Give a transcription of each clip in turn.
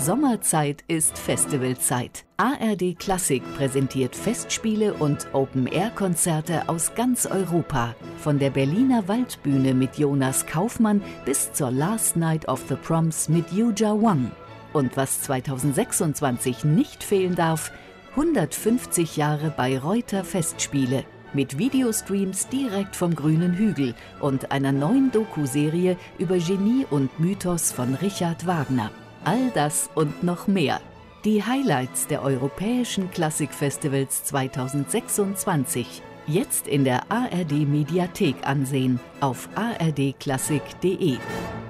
Sommerzeit ist Festivalzeit. ARD Klassik präsentiert Festspiele und Open-Air-Konzerte aus ganz Europa. Von der Berliner Waldbühne mit Jonas Kaufmann bis zur Last Night of the Proms mit Yuja Wang. Und was 2026 nicht fehlen darf, 150 Jahre Bayreuther Festspiele. Mit Videostreams direkt vom grünen Hügel und einer neuen Doku-Serie über Genie und Mythos von Richard Wagner. All das und noch mehr. Die Highlights der Europäischen Klassikfestivals 2026. Jetzt in der ARD Mediathek ansehen auf ardklassik.de.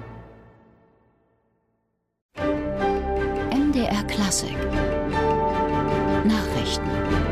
MDR Klassik Nachrichten.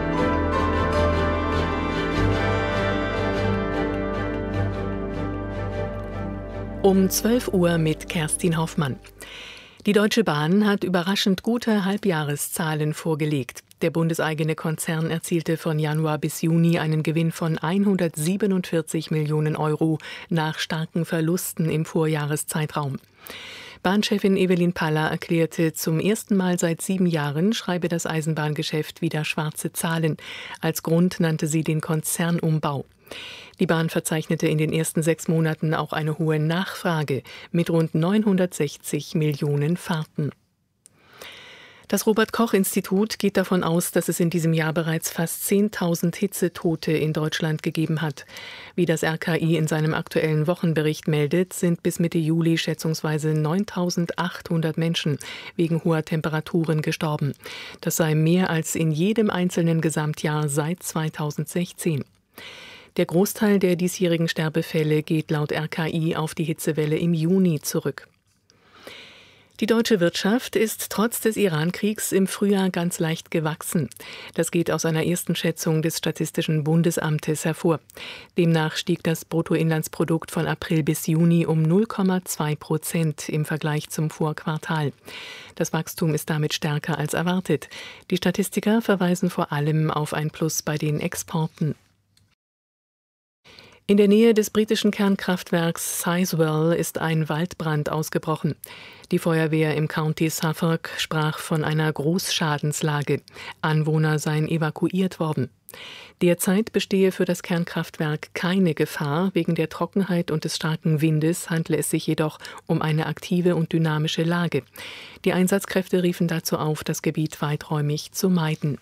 Um 12 Uhr mit Kerstin Hoffmann. Die Deutsche Bahn hat überraschend gute Halbjahreszahlen vorgelegt. Der bundeseigene Konzern erzielte von Januar bis Juni einen Gewinn von 147 Millionen Euro nach starken Verlusten im Vorjahreszeitraum. Bahnchefin Evelyn Paller erklärte, zum ersten Mal seit 7 Jahren schreibe das Eisenbahngeschäft wieder schwarze Zahlen. Als Grund nannte sie den Konzernumbau. Die Bahn verzeichnete in den ersten 6 Monaten auch eine hohe Nachfrage mit rund 960 Millionen Fahrten. Das Robert-Koch-Institut geht davon aus, dass es in diesem Jahr bereits fast 10.000 Hitzetote in Deutschland gegeben hat. Wie das RKI in seinem aktuellen Wochenbericht meldet, sind bis Mitte Juli schätzungsweise 9.800 Menschen wegen hoher Temperaturen gestorben. Das sei mehr als in jedem einzelnen Gesamtjahr seit 2016. Der Großteil der diesjährigen Sterbefälle geht laut RKI auf die Hitzewelle im Juni zurück. Die deutsche Wirtschaft ist trotz des Iran-Kriegs im Frühjahr ganz leicht gewachsen. Das geht aus einer ersten Schätzung des Statistischen Bundesamtes hervor. Demnach stieg das Bruttoinlandsprodukt von April bis Juni um 0,2% im Vergleich zum Vorquartal. Das Wachstum ist damit stärker als erwartet. Die Statistiker verweisen vor allem auf ein Plus bei den Exporten. In der Nähe des britischen Kernkraftwerks Sizewell ist ein Waldbrand ausgebrochen. Die Feuerwehr im County Suffolk sprach von einer Großschadenslage. Anwohner seien evakuiert worden. Derzeit bestehe für das Kernkraftwerk keine Gefahr. Wegen der Trockenheit und des starken Windes handle es sich jedoch um eine aktive und dynamische Lage. Die Einsatzkräfte riefen dazu auf, das Gebiet weiträumig zu meiden.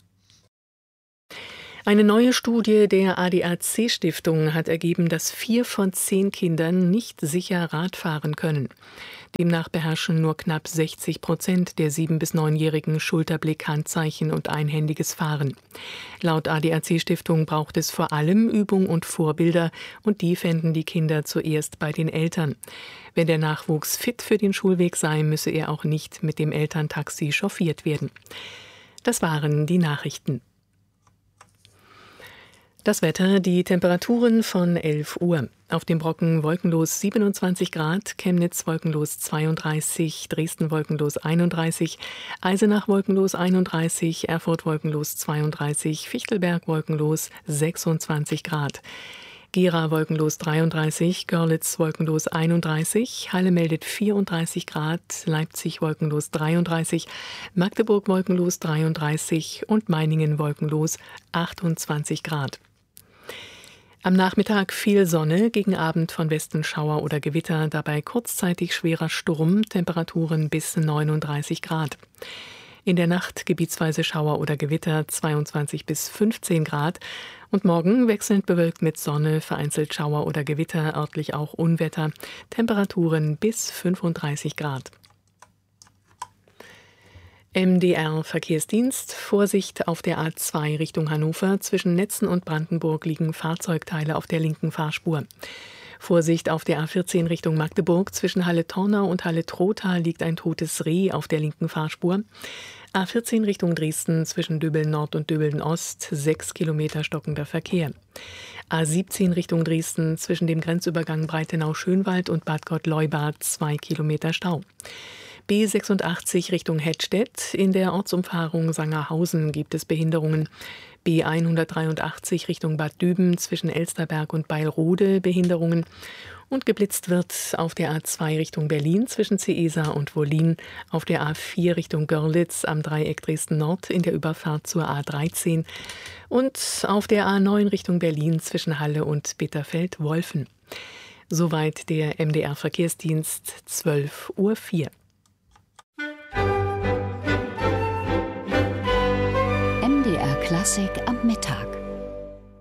Eine neue Studie der ADAC-Stiftung hat ergeben, dass 4 von 10 Kindern nicht sicher Rad fahren können. Demnach beherrschen nur knapp 60% der 7- bis 9-Jährigen Schulterblick, Handzeichen und einhändiges Fahren. Laut ADAC-Stiftung braucht es vor allem Übung und Vorbilder, und die fänden die Kinder zuerst bei den Eltern. Wenn der Nachwuchs fit für den Schulweg sei, müsse er auch nicht mit dem Elterntaxi chauffiert werden. Das waren die Nachrichten. Das Wetter, die Temperaturen von 11 Uhr. Auf dem Brocken wolkenlos 27 Grad, Chemnitz wolkenlos 32, Dresden wolkenlos 31, Eisenach wolkenlos 31, Erfurt wolkenlos 32, Fichtelberg wolkenlos 26 Grad. Gera wolkenlos 33, Görlitz wolkenlos 31, Halle meldet 34 Grad, Leipzig wolkenlos 33, Magdeburg wolkenlos 33 und Meiningen wolkenlos 28 Grad. Am Nachmittag viel Sonne, gegen Abend von Westen Schauer oder Gewitter, dabei kurzzeitig schwerer Sturm, Temperaturen bis 39 Grad. In der Nacht gebietsweise Schauer oder Gewitter, 22 bis 15 Grad. Und morgen wechselnd bewölkt mit Sonne, vereinzelt Schauer oder Gewitter, örtlich auch Unwetter, Temperaturen bis 35 Grad. MDR-Verkehrsdienst. Vorsicht auf der A2 Richtung Hannover. Zwischen Netzen und Brandenburg liegen Fahrzeugteile auf der linken Fahrspur. Vorsicht auf der A14 Richtung Magdeburg. Zwischen Halle-Tornau und Halle-Trotha liegt ein totes Reh auf der linken Fahrspur. A14 Richtung Dresden zwischen Döbeln-Nord und Döbeln-Ost 6 Kilometer stockender Verkehr. A17 Richtung Dresden zwischen dem Grenzübergang Breitenau-Schönwald und Bad Gott-Leubad 2 Kilometer Stau. B86 Richtung Hettstedt. In der Ortsumfahrung Sangerhausen gibt es Behinderungen. B183 Richtung Bad Düben zwischen Elsterberg und Beilrode Behinderungen. Und geblitzt wird auf der A2 Richtung Berlin zwischen Ceesa und Wollin, auf der A4 Richtung Görlitz am Dreieck Dresden-Nord in der Überfahrt zur A13 und auf der A9 Richtung Berlin zwischen Halle und Bitterfeld-Wolfen. Soweit der MDR-Verkehrsdienst, 12:04 Uhr. MDR Klassik am Mittag.